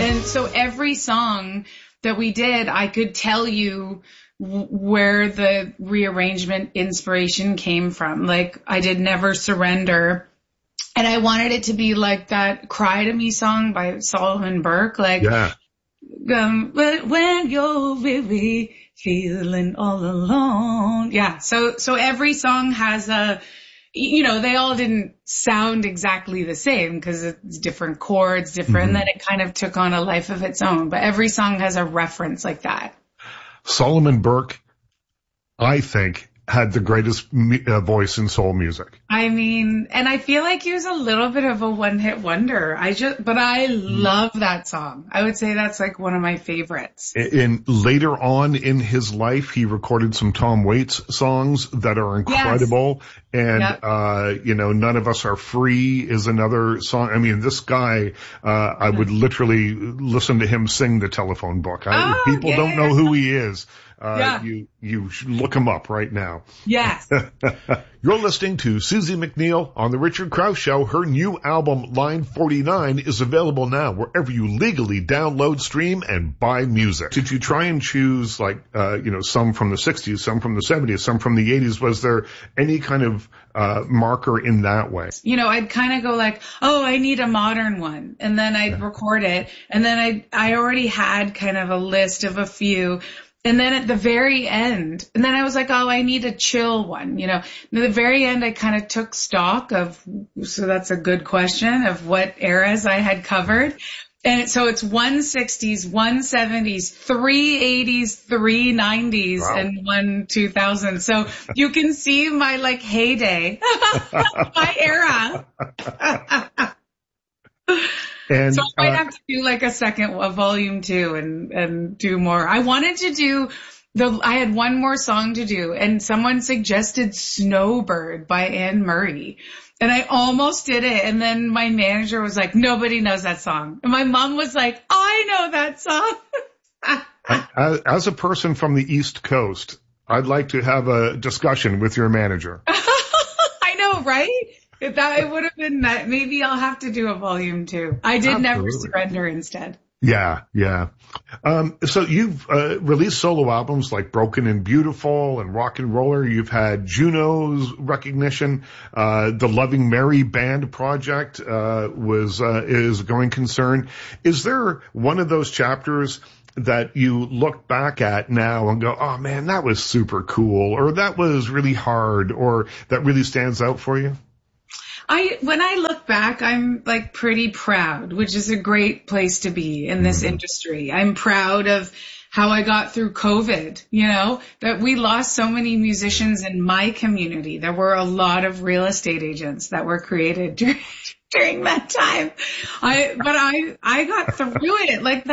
And so every song that we did, I could tell you where the rearrangement inspiration came from. Like I did Never Surrender. And I wanted it to be like that Cry to Me song by Solomon Burke. Like, yeah. But when you're really feeling all alone. Yeah. So every song has they all didn't sound exactly the same because it's different chords, different, and then it kind of took on a life of its own. But every song has a reference like that. Solomon Burke, I think, had the greatest voice in soul music. I mean, and I feel like he was a little bit of a one-hit wonder. But I love that song. I would say that's like one of my favorites. And later on in his life, he recorded some Tom Waits songs that are incredible. Yes. And, None of Us Are Free is another song. I mean, this guy, I would literally listen to him sing the Telephone Book. People don't know who he is. You should look him up right now. Yes. You're listening to Susie McNeil on The Richard Krause Show. Her new album, Line 49, is available now wherever you legally download, stream, and buy music. Did you try and choose, some from the 60s, some from the 70s, some from the 80s? Was there any kind of marker in that way? I'd kind of go like, I need a modern one. And then I'd record it. And then I already had kind of a list of a few. And then at the very end, and then I was like, I need a chill one, At the very end, I kind of took stock so that's a good question, of what eras I had covered. And so it's 160s, 170s, 380s, 390s, wow, and 2000. So you can see my heyday, my era. And, so I might have to do a volume 2 and do more. I wanted to do I had one more song to do, and someone suggested Snowbird by Anne Murray. And I almost did it. And then my manager was like, nobody knows that song. And my mom was like, I know that song. As a person from the East Coast, I'd like to have a discussion with your manager. I know, right? It would have been that. Maybe I'll have to do a volume 2. I did Never Surrender instead. Yeah. So you've released solo albums like Broken and Beautiful and Rock and Roller. You've had Juno's recognition. The Loving Mary Band project is a going concern. Is there one of those chapters that you look back at now and go, oh man, that was super cool, or that was really hard, or that really stands out for you? When I look back, I'm pretty proud, which is a great place to be in this industry. I'm proud of how I got through COVID, that we lost so many musicians in my community. There were a lot of real estate agents that were created during that time. But I got through it.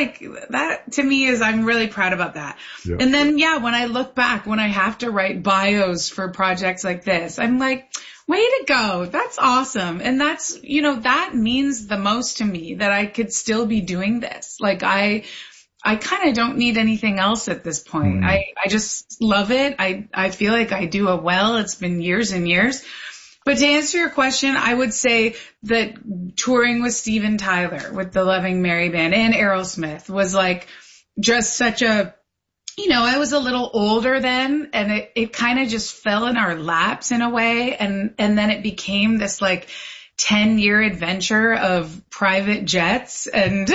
That to me I'm really proud about that. Yeah. And then, when I look back, when I have to write bios for projects like this, I'm like, way to go. That's awesome. And that's, that means the most to me, that I could still be doing this. I kind of don't need anything else at this point. I just love it. I feel like I do it well. It's been years and years. But to answer your question, I would say that touring with Steven Tyler, with the Loving Mary Band, and Aerosmith was just such a, I was a little older then, and it kind of just fell in our laps in a way. And then it became this 10-year adventure of private jets and,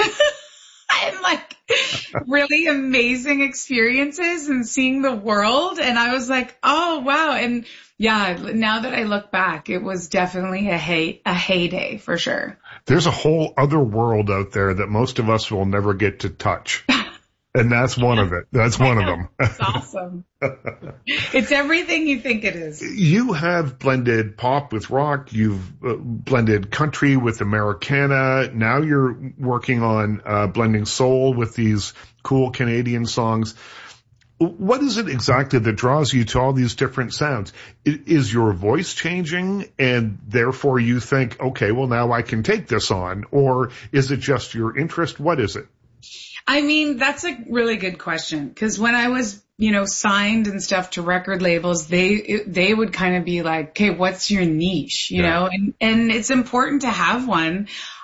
and really amazing experiences and seeing the world. And I was like, oh wow. And now that I look back, it was definitely a heyday for sure. There's a whole other world out there that most of us will never get to touch. And that's one of it. That's one of them. It's awesome. It's everything you think it is. You have blended pop with rock. You've blended country with Americana. Now you're working on blending soul with these cool Canadian songs. What is it exactly that draws you to all these different sounds? Is your voice changing and therefore you think, okay, well now I can take this on? Or is it just your interest? What is it? I mean, that's a really good question, because when I was, signed and stuff to record labels, they would kind of be like, okay, what's your niche, you know? And it's important to have one.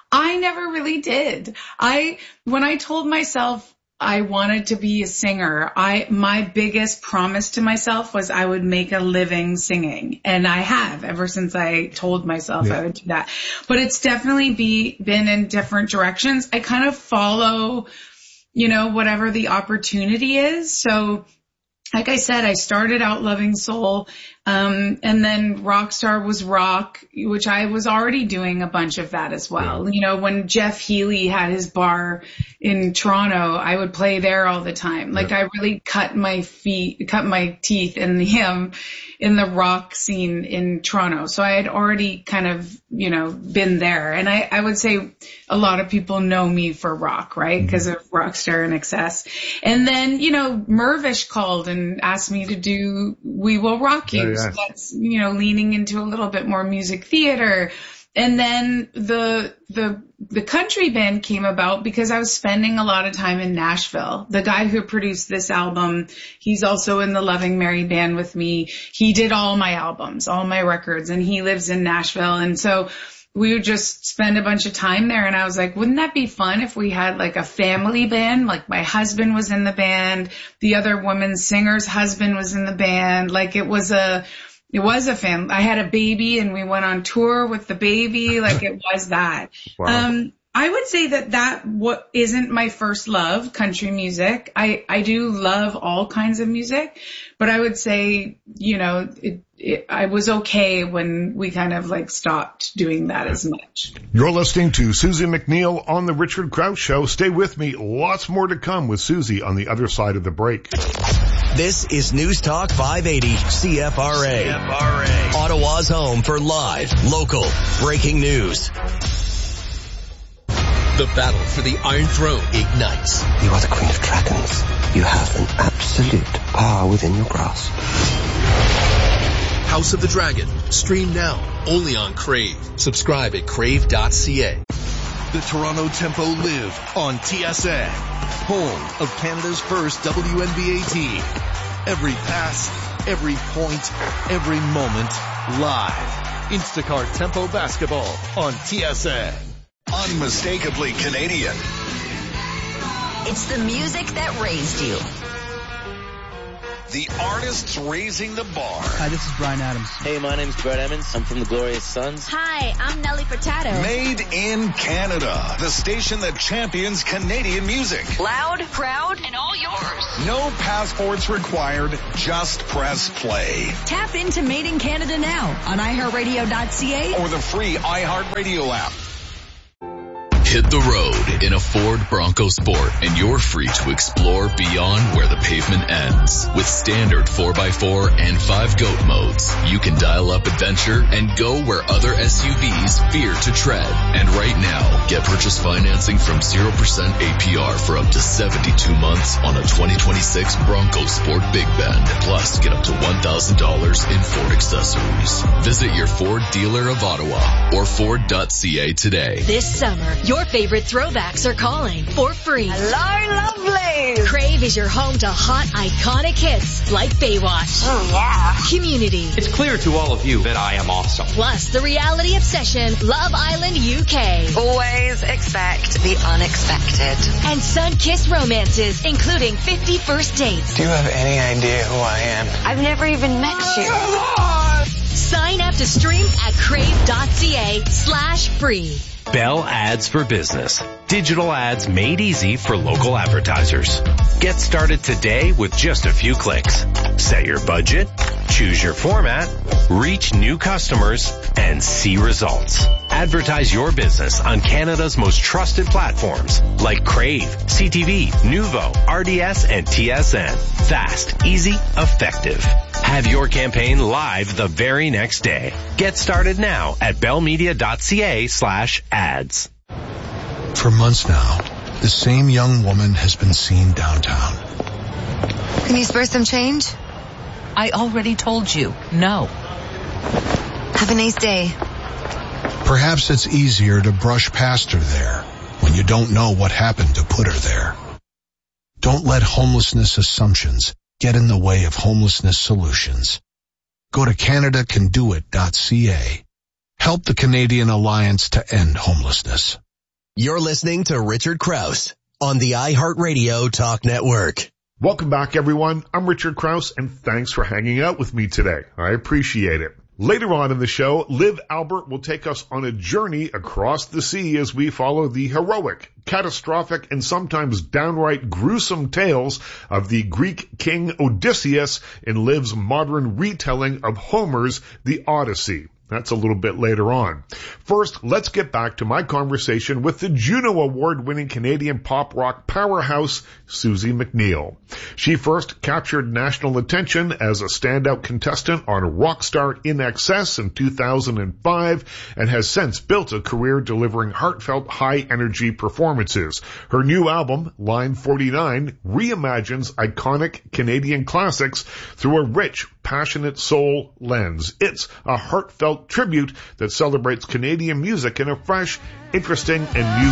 I never really did. When I told myself I wanted to be a singer, my biggest promise to myself was I would make a living singing. And I have ever since I told myself I would do that. But it's definitely been in different directions. I kind of follow, whatever the opportunity is. So like I said, I started out loving soul, and then Rockstar was rock, which I was already doing a bunch of that as well. Yeah. When Jeff Healey had his bar in Toronto, I would play there all the time. Like I really cut my teeth in the rock scene in Toronto. So I had already kind of, been there. And I would say a lot of people know me for rock, right? Because of Rockstar and Excess. And then, Mervish called and asked me to do We Will Rock You. So that's, leaning into a little bit more music theater. And then the country band came about because I was spending a lot of time in Nashville. The guy who produced this album, he's also in the Loving Mary band with me. He did all my albums, all my records, and he lives in Nashville. And so we would just spend a bunch of time there. And I was like, wouldn't that be fun if we had like a family band? Like my husband was in the band. The other woman's singer's husband was in the band. Like it was a family. I had a baby and we went on tour with the baby. Like it was that. Wow. I would say that what isn't my first love, country music. I do love all kinds of music, but I would say, I was okay when we kind of like stopped doing that as much. You're listening to Susie McNeil on the Richard Crouch Show. Stay with me. Lots more to come with Susie on the other side of the break. This is News Talk 580 CFRA. Ottawa's home for live, local, breaking news. The battle for the Iron Throne ignites. You are the Queen of Dragons. You have an absolute power within your grasp. House of the Dragon. Stream now, only on Crave. Subscribe at crave.ca. The Toronto Tempo live on TSN. Home of Canada's first WNBA team. Every pass, every point, every moment, live. Instacart Tempo Basketball on TSN. Unmistakably Canadian. It's the music that raised you. The artists raising the bar. Hi, this is Bryan Adams. Hey, my name's Brett Emmons. I'm from the Glorious Sons. Hi, I'm Nelly Furtado. Made in Canada. The station that champions Canadian music. Loud, proud, and all yours. No passports required. Just press play. Tap into Made in Canada now on iHeartRadio.ca or the free iHeartRadio app. Hit the road in a Ford Bronco Sport and you're free to explore beyond where the pavement ends. With standard 4x4 and 5-goat modes, you can dial up adventure and go where other SUVs fear to tread. And right now, get purchase financing from 0% APR for up to 72 months on a 2026 Bronco Sport Big Bend. Plus, get up to $1,000 in Ford accessories. Visit your Ford dealer of Ottawa or Ford.ca today. This summer, your favorite throwbacks are calling for free. Hello, lovely. Crave is your home to hot, iconic hits like Baywatch. Oh, yeah. Community. It's clear to all of you that I am awesome. Plus the reality obsession, Love Island UK. Always expect the unexpected. And sun-kissed romances, including 50 First Dates. Do you have any idea who I am? I've never even met you. Sign up to stream at crave.ca/free. Bell Ads for Business. Digital ads made easy for local advertisers. Get started today with just a few clicks. Set your budget, choose your format, reach new customers, and see results. Advertise your business on Canada's most trusted platforms like Crave, CTV, Nuvo, RDS, and TSN. Fast, easy, effective. Have your campaign live the very next day. Get started now at bellmedia.ca/ads. For months now, the same young woman has been seen downtown. Can you spare some change? I already told you, no. Have a nice day. Perhaps it's easier to brush past her there when you don't know what happened to put her there. Don't let homelessness assumptions get in the way of homelessness solutions. Go to CanadaCanDoIt.ca. Help the Canadian Alliance to End Homelessness. You're listening to Richard Krause on the iHeartRadio Talk Network. Welcome back, everyone. I'm Richard Krause, and thanks for hanging out with me today. I appreciate it. Later on in the show, Liv Albert will take us on a journey across the sea as we follow the heroic, catastrophic, and sometimes downright gruesome tales of the Greek king Odysseus in Liv's modern retelling of Homer's The Odyssey. That's a little bit later on. First, let's get back to my conversation with the Juno Award-winning Canadian pop rock powerhouse, Suzie McNeil. She first captured national attention as a standout contestant on Rockstar In Excess in 2005 and has since built a career delivering heartfelt, high-energy performances. Her new album, Line 49, reimagines iconic Canadian classics through a rich, passionate soul lens. It's a heartfelt tribute that celebrates Canadian music in a fresh, interesting, and new